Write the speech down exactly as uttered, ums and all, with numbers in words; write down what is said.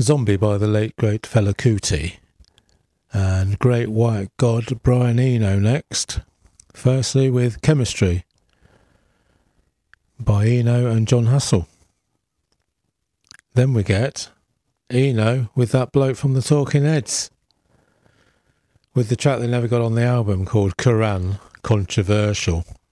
Zombie by the late great Fela Kuti. And Great White God Brian Eno next. Firstly with Chemistry by Eno and John Hassell. Then we get Eno with that bloke from the Talking Heads, with the track they never got on the album called Quran, Controversial.